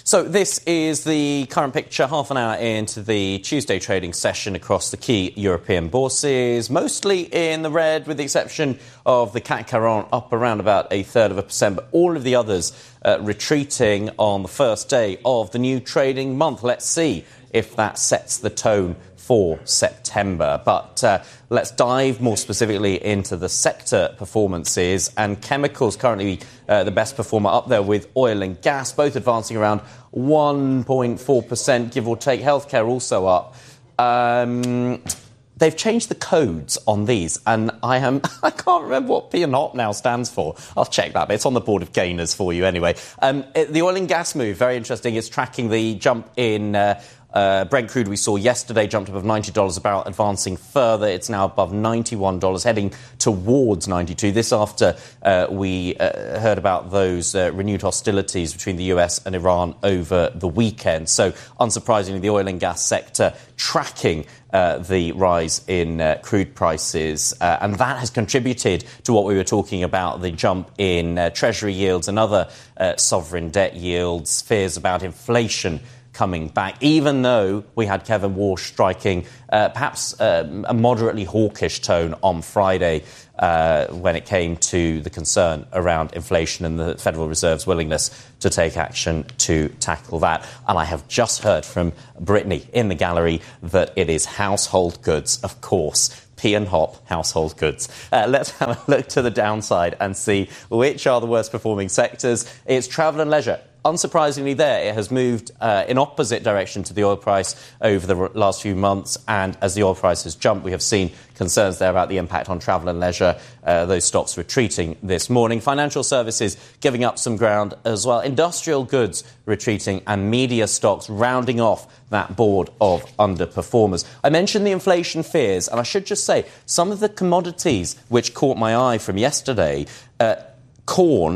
So this is the current picture, half an hour into the Tuesday trading session across the key European bourses, mostly in the red, with the exception of the CAC 40 up around about 0.33%, but all of the others retreating on the first day of the new trading month. Let's see if that sets the tone for September. But let's dive more specifically into the sector performances. And chemicals currently the best performer up there with oil and gas, both advancing around 1.4%, give or take. Healthcare also up. They've changed the codes on these, and I can't remember what P and HOP now stands for. I'll check that, but it's on the board of gainers for you anyway. The oil and gas move, very interesting. It's tracking the jump in Brent crude we saw yesterday, jumped above $90 a barrel, advancing further. It's now above $91, heading towards 92. This after we heard about those renewed hostilities between the US and Iran over the weekend. So, unsurprisingly, the oil and gas sector tracking the rise in crude prices. And that has contributed to what we were talking about, the jump in Treasury yields and other sovereign debt yields, fears about inflation coming back, even though we had Kevin Warsh striking perhaps a moderately hawkish tone on Friday when it came to the concern around inflation and the Federal Reserve's willingness to take action to tackle that. And I have just heard from Brittany in the gallery that it is household goods, of course. P and HOP, household goods. Let's have a look to the downside and see which are the worst performing sectors. It's travel and leisure. Unsurprisingly there, it has moved in opposite direction to the oil price over the last few months. And as the oil price has jumped, we have seen concerns there about the impact on travel and leisure. Those stocks retreating this morning. Financial services giving up some ground as well. Industrial goods retreating, and media stocks rounding off that board of underperformers. I mentioned the inflation fears, and I should just say some of the commodities which caught my eye from yesterday, corn